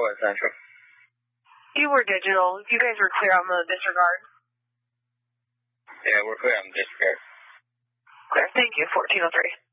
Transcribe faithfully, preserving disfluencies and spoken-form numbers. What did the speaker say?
was Central. You were digital. You guys were clear on the disregard. Yeah, we're clear on the disregard. Clear. Thank you. fourteen oh three.